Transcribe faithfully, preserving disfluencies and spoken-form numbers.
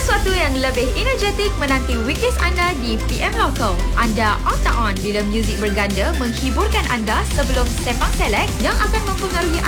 sesuatu yang lebih energetik menanti weekdays anda di P M Local. Anda on tak on bila muzik berganda menghiburkan anda sebelum Sepang Select yang akan mempengaruhi